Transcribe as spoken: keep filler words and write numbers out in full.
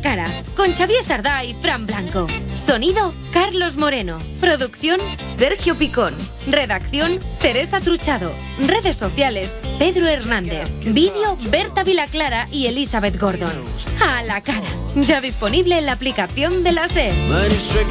cara, con Xavier Sardá y Fran Blanco. Sonido, Carlos Moreno. Producción, Sergio Picón. Redacción, Teresa Truchado. Redes sociales, Pedro Hernández. Vídeo, Berta Vilaclara y Elizabeth Gordon. A la cara. Ya disponible en la aplicación de la SER.